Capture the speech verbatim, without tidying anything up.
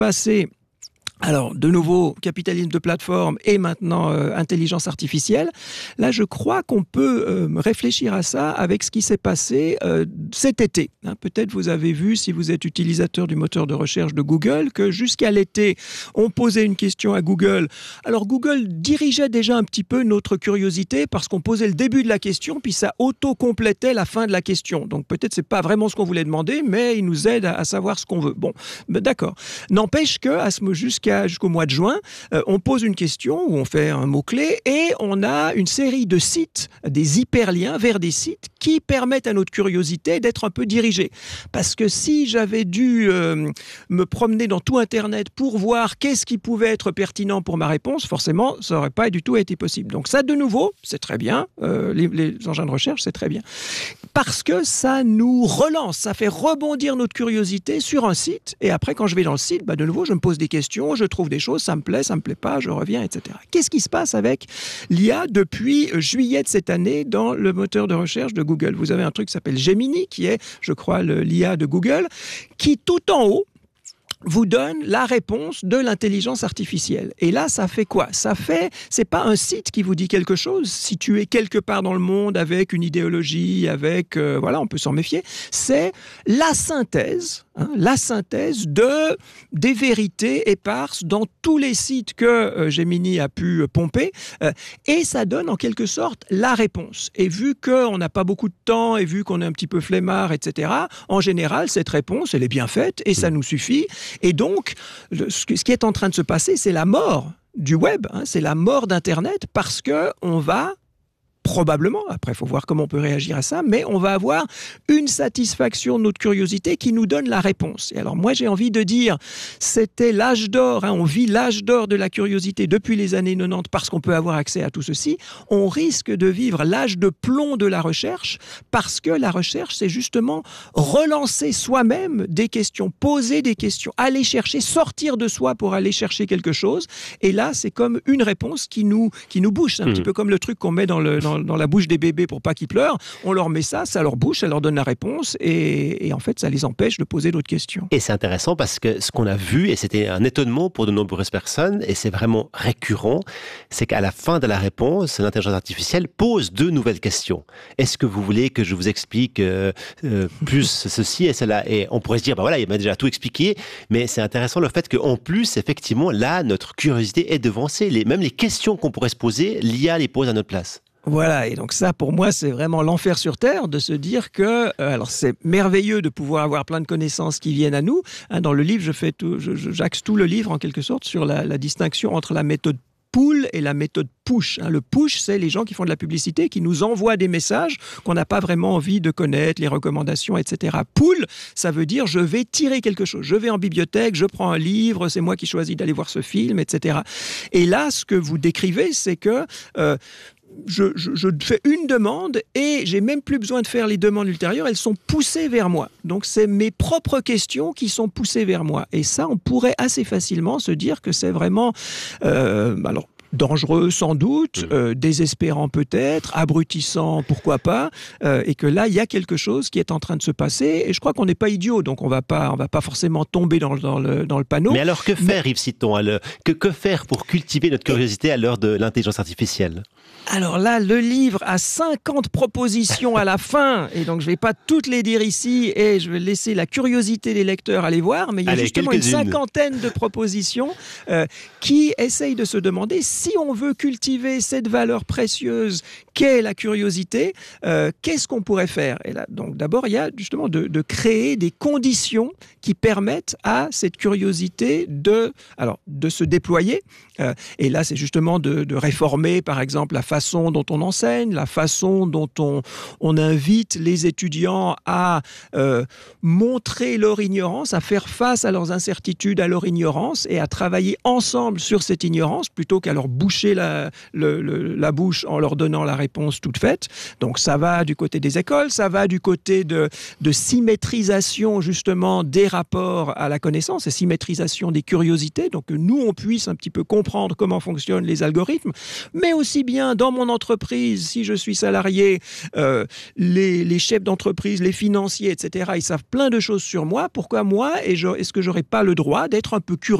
passé. Alors, de nouveau, capitalisme de plateforme et maintenant euh, intelligence artificielle. Là, je crois qu'on peut euh, réfléchir à ça avec ce qui s'est passé euh, cet été. Hein, peut-être vous avez vu, si vous êtes utilisateur du moteur de recherche de Google, que jusqu'à l'été, on posait une question à Google. Alors, Google dirigeait déjà un petit peu notre curiosité parce qu'on posait le début de la question, puis ça auto-complétait la fin de la question. Donc, peut-être c'est pas vraiment ce qu'on voulait demander, mais il nous aide à, à savoir ce qu'on veut. Bon, ben, d'accord. N'empêche que à ce, jusqu'à jusqu'au mois de juin, euh, on pose une question où on fait un mot-clé et on a une série de sites, des hyperliens vers des sites qui permettent à notre curiosité d'être un peu dirigée. Parce que si j'avais dû euh, me promener dans tout Internet pour voir qu'est-ce qui pouvait être pertinent pour ma réponse, forcément, ça n'aurait pas du tout été possible. Donc ça, de nouveau, c'est très bien. Euh, les, les engins de recherche, c'est très bien. Parce que ça nous relance, ça fait rebondir notre curiosité sur un site. Et après, quand je vais dans le site, bah, de nouveau, je me pose des questions, je trouve des choses, ça me plaît, ça me plaît pas, je reviens, et cetera. Qu'est-ce qui se passe avec l'I A depuis juillet de cette année dans le moteur de recherche de Google? Vous avez un truc qui s'appelle Gemini, qui est, je crois, le, l'I A de Google, qui tout en haut vous donne la réponse de l'intelligence artificielle. Et là, ça fait quoi? Ça fait, c'est pas un site qui vous dit quelque chose, situé quelque part dans le monde avec une idéologie, avec, euh, voilà, on peut s'en méfier. C'est la synthèse, hein, la synthèse de, des vérités éparses dans tous les sites que euh, Gemini a pu euh, pomper, euh, et ça donne en quelque sorte la réponse. Et vu qu'on n'a pas beaucoup de temps, et vu qu'on est un petit peu flemmard, et cetera, en général, cette réponse, elle est bien faite, et ça nous suffit. Et donc, le, ce qui est en train de se passer, c'est la mort du web, hein, c'est la mort d'Internet, parce qu'on va probablement, après il faut voir comment on peut réagir à ça, mais on va avoir une satisfaction de notre curiosité qui nous donne la réponse. Et alors moi j'ai envie de dire, c'était l'âge d'or, hein, on vit l'âge d'or de la curiosité depuis les années quatre-vingt-dix parce qu'on peut avoir accès à tout ceci. On risque de vivre l'âge de plomb de la recherche parce que la recherche c'est justement relancer soi-même des questions, poser des questions, aller chercher, sortir de soi pour aller chercher quelque chose. Et là c'est comme une réponse qui nous, qui nous bouge, c'est un mmh. petit peu comme le truc qu'on met dans le dans Dans, dans la bouche des bébés pour pas qu'ils pleurent, on leur met ça, ça leur bouche, ça leur donne la réponse et, et en fait ça les empêche de poser d'autres questions. Et c'est intéressant parce que ce qu'on a vu, et c'était un étonnement pour de nombreuses personnes, et c'est vraiment récurrent, c'est qu'à la fin de la réponse, l'intelligence artificielle pose deux nouvelles questions. Est-ce que vous voulez que je vous explique euh, euh, plus ceci et cela? Et on pourrait se dire, bah voilà, il m'a déjà tout expliqué, mais c'est intéressant le fait qu'en plus, effectivement, là, notre curiosité est devancée. Les, même les questions qu'on pourrait se poser, l'I A les pose à notre place. Voilà, et donc ça, pour moi, c'est vraiment l'enfer sur Terre de se dire que, euh, alors c'est merveilleux de pouvoir avoir plein de connaissances qui viennent à nous. Hein, dans le livre, je fais tout, je, je, j'axe tout le livre en quelque sorte sur la, la distinction entre la méthode pull et la méthode push. Hein, le push, c'est les gens qui font de la publicité, qui nous envoient des messages qu'on n'a pas vraiment envie de connaître, les recommandations, et cetera. Pull, ça veut dire je vais tirer quelque chose. Je vais en bibliothèque, je prends un livre, c'est moi qui choisis d'aller voir ce film, et cetera. Et là, ce que vous décrivez, c'est que euh, Je, je, je fais une demande et j'ai même plus besoin de faire les demandes ultérieures, elles sont poussées vers moi. Donc c'est mes propres questions qui sont poussées vers moi. Et ça, on pourrait assez facilement se dire que c'est vraiment... Euh, alors, dangereux sans doute, euh, désespérant peut-être, abrutissant pourquoi pas, euh, et que là il y a quelque chose qui est en train de se passer, et je crois qu'on n'est pas idiot, donc on va pas, on va pas forcément tomber dans, dans, le, dans le panneau. Mais alors que faire, Mais... Yves Citon, alors, que, que faire pour cultiver notre curiosité à l'heure de l'intelligence artificielle? Alors là, le livre a cinquante propositions à la fin, et donc je ne vais pas toutes les dire ici, et je vais laisser la curiosité des lecteurs aller voir, mais il y a Allez, justement une cinquantaine de propositions euh, qui essayent de se demander si on veut cultiver cette valeur précieuse qu'est la curiosité, euh, qu'est-ce qu'on pourrait faire? Et là, donc d'abord, il y a justement de, de créer des conditions qui permettent à cette curiosité de, alors, de se déployer. Euh, et là, c'est justement de, de réformer, par exemple, la façon dont on enseigne, la façon dont on, on invite les étudiants à euh, montrer leur ignorance, à faire face à leurs incertitudes, à leur ignorance, et à travailler ensemble sur cette ignorance, plutôt qu'à leur boucher la, le, le, la bouche en leur donnant la réponse toute faite. Donc ça va du côté des écoles, ça va du côté de, de symétrisation justement des rapports à la connaissance et symétrisation des curiosités, donc que nous on puisse un petit peu comprendre comment fonctionnent les algorithmes, mais aussi bien dans mon entreprise, si je suis salarié, euh, les, les chefs d'entreprise, les financiers, et cetera, ils savent plein de choses sur moi. Pourquoi moi, et je, est-ce que j'aurais pas le droit d'être un peu curieux